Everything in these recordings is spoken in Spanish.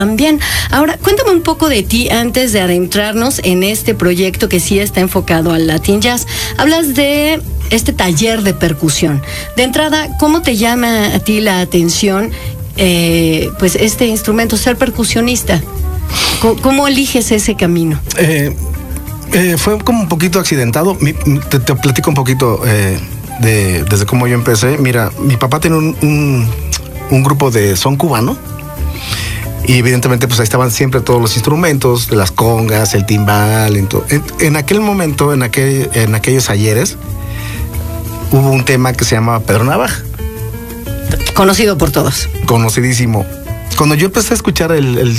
También. Ahora, cuéntame un poco de ti antes de adentrarnos en este proyecto que sí está enfocado al Latin Jazz. Hablas de este taller de percusión. De entrada, ¿cómo te llama a ti la atención pues este instrumento, ser percusionista? ¿Cómo eliges ese camino? Fue como un poquito accidentado. Te platico un poquito desde cómo yo empecé. Mira, mi papá tiene un grupo de son cubano. Y evidentemente pues ahí estaban siempre todos los instrumentos, las congas, el timbal. En aquel momento, en aquellos ayeres, hubo un tema que se llamaba Pedro Navaja. Conocido por todos. Conocidísimo. Cuando yo empecé a escuchar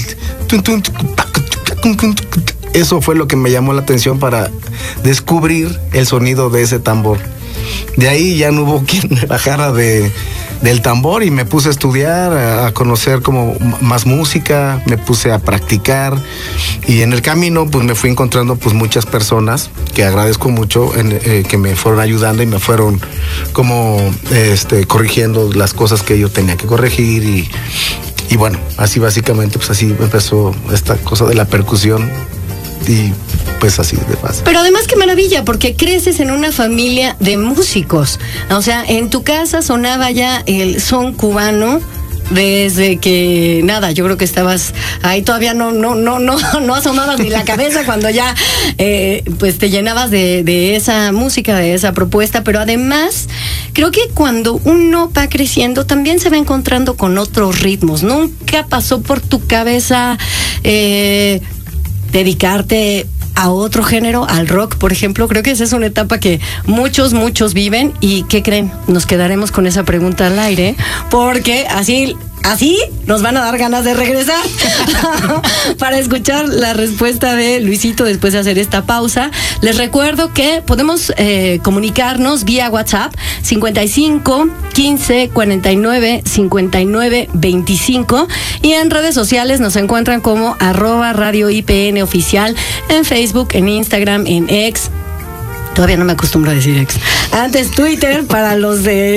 eso fue lo que me llamó la atención para descubrir el sonido de ese tambor. De ahí ya no hubo quien me bajara del tambor y me puse a estudiar, a conocer como más música, me puse a practicar y en el camino pues me fui encontrando pues muchas personas que agradezco mucho que me fueron ayudando y me fueron como corrigiendo las cosas que yo tenía que corregir y bueno, así básicamente pues así empezó esta cosa de la percusión. Y pues así de fácil. Pero además qué maravilla, porque creces en una familia de músicos. O sea, en tu casa sonaba ya el son cubano desde que nada, yo creo que estabas ahí, todavía no asomabas ni la cabeza cuando ya pues te llenabas de esa música, de esa propuesta. Pero además creo que cuando uno va creciendo también se va encontrando con otros ritmos. Nunca pasó por tu cabeza dedicarte a otro género, al rock, por ejemplo. Creo que esa es una etapa que muchos viven. ¿Y qué creen? Nos quedaremos con esa pregunta al aire, porque así nos van a dar ganas de regresar para escuchar la respuesta de Luisito después de hacer esta pausa. Les recuerdo que podemos comunicarnos vía WhatsApp 55 15 49 59 25 y en redes sociales nos encuentran como @Radio IPN Oficial en Facebook, en Instagram, en X. Todavía no me acostumbro a decir ex. Antes Twitter, para los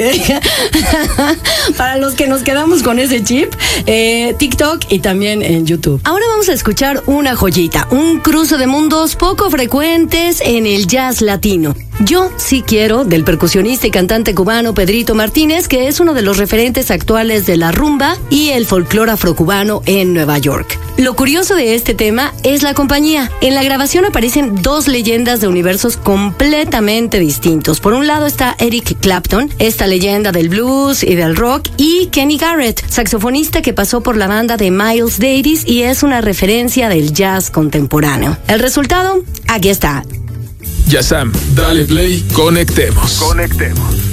para los que nos quedamos con ese chip, TikTok y también en YouTube. Ahora vamos a escuchar una joyita, un cruce de mundos poco frecuentes en el jazz latino. Yo sí quiero, del percusionista y cantante cubano Pedrito Martínez, que es uno de los referentes actuales de la rumba y el folclore afrocubano en Nueva York. Lo curioso de este tema es la compañía. En la grabación aparecen dos leyendas de universos completamente distintos. Por un lado está Eric Clapton, esta leyenda del blues y del rock, y Kenny Garrett, saxofonista que pasó por la banda de Miles Davis y es una referencia del jazz contemporáneo. El resultado, aquí está. Yassam, dale play, conectemos.